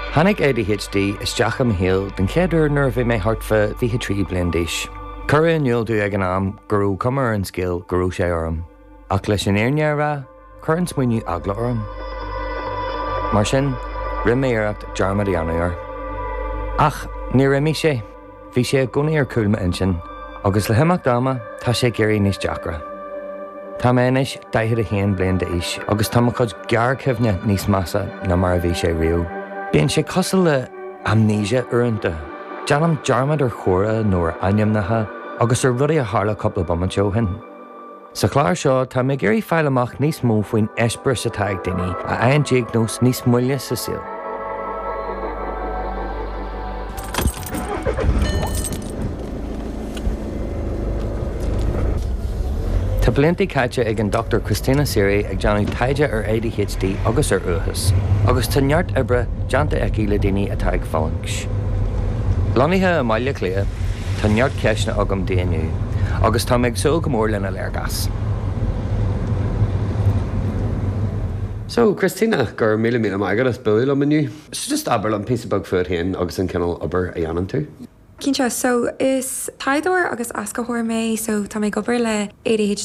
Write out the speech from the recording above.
Hannig ADHD is deach am héal den céidir nuair bhí mé hartfa bhí trí bliain d'aois. Curra aniuil dú ag an am gurú cumar an scéal gurú sé orm. Ach leis an éirneara, chur an smuoinú agla orm. Mar sin, rim mé iireacht dearmad í anúir. Ach, ní rimí sé. Bhí sé gcónaí ar cúlma insin, agus le himach dáma tá sé géirí níos deacra. Tá méis 21 bliain d'aois, agus tá chud gear cibhne níos massa na mar a bhí sé riú. Bíonn sé cosal le amnésia uaireanta. Deanam dearmad ar chóra nóair ainmnatha agus ar rudí a tharla coppla bomanseo hin. Sa chláir seo tá mé géirí fáil amach níos mó faoin eispir sa taig daoine a aon diagnós níos muille sa síl. Tá bliantí caite ag an Dr. Christina Siri ag deanú taide ar ADHD agus ar uthas, agus tá neart ibre deanta aici le daoine atá ag phalanx. Loníthe a maiile clia, tá neart ceisna agam daonú, agus tá méid so go mór lena léargas. So, Christina, gur míle maigad as buil am aniu. Is just aber an piece of bug food hen agus an kennel aber a dhéanam tú? Cínte, so is taidóir agus ascahóir mé, so tá mé gobar le ADHD